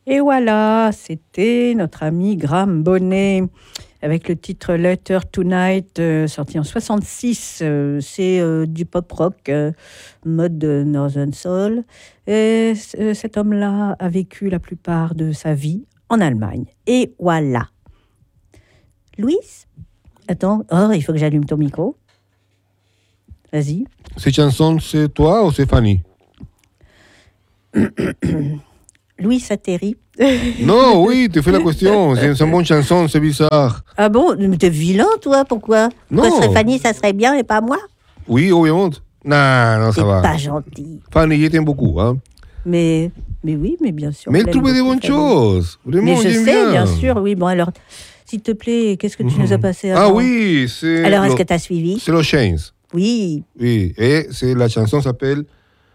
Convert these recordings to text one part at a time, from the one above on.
Et voilà, c'était notre ami Graham Bonnet avec le titre Letter Tonight, sorti en 66. C'est du pop-rock, mode Northern Soul. Et cet homme-là a vécu la plupart de sa vie en Allemagne. Et voilà. Louise, attends, il faut que j'allume ton micro. Vas-y. Cette chanson, c'est toi ou c'est Fanny? Louis Sateri. Non, oui, tu fais la question. C'est une bonne chanson, c'est bizarre. Ah bon? Mais t'es vilain, toi? Pourquoi? Non. Pourquoi serait Fanny, ça serait bien, et pas moi? Oui, obviamente. Non, ça va. C'est pas gentil. Fanny, je t'aime beaucoup. Hein. Mais oui, mais bien sûr. Mais elle trouvait des bonnes choses. Vraiment, mais je sais, bien. bien sûr, oui. Bon, alors, s'il te plaît, qu'est-ce que tu nous as passé avant? Ah oui, c'est... Alors, est-ce que tu as suivi? C'est Los Chains. Oui. Oui, et la chanson s'appelle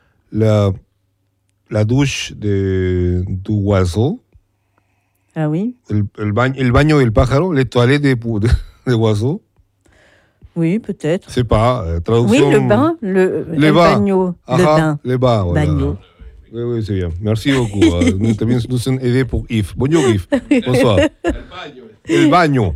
La douche du oiseau. Ah oui? El baño del pájaro, les toilettes des oiseaux. Oui, peut-être. C'est pas, traduction... Oui, le bain, le bagno, le bain. Le bain, voilà. Bagno. Oui, c'est bien. Merci beaucoup. Nous también nous sommes aidés pour Yves. Bonjour Yves. Bonsoir. El baño.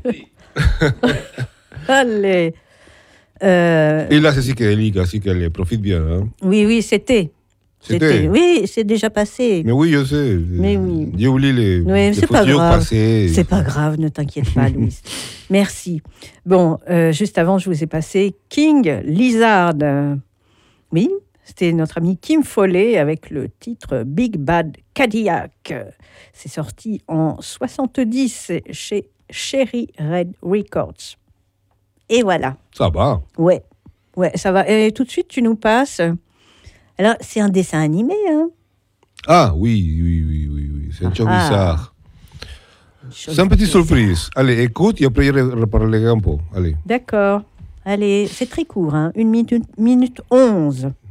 Allez. Et là, c'est psychédélique, así qu'elle profite bien. Hein. Oui, c'était. Oui, c'est déjà passé. Mais oui, je sais. Mais oui. J'ai oublié les c'est pas grave. passés. C'est pas grave, ne t'inquiète pas, Louise. Merci. Bon, juste avant, je vous ai passé King Lizard. Oui, c'était notre ami Kim Follet avec le titre Big Bad Cadillac. C'est sorti en 70 chez Cherry Red Records. Et voilà. Ça va. Ouais, ça va. Et tout de suite, tu nous passes... Alors, c'est un dessin animé, hein? Ah, oui. C'est une chose bizarre. C'est une petite surprise. Allez, écoute et après, je reparlerai un peu. Allez. D'accord. Allez, c'est très court, hein? 1 minute 11.